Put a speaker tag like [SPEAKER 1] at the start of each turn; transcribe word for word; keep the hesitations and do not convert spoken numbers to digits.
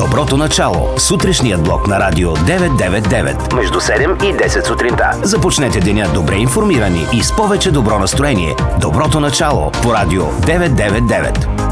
[SPEAKER 1] Доброто начало. Сутрешният блок на Радио деветстотин деветдесет и девет. Между седем и десет сутринта. Започнете деня добре информирани и с повече добро настроение. Доброто начало по Радио деветстотин деветдесет и девет.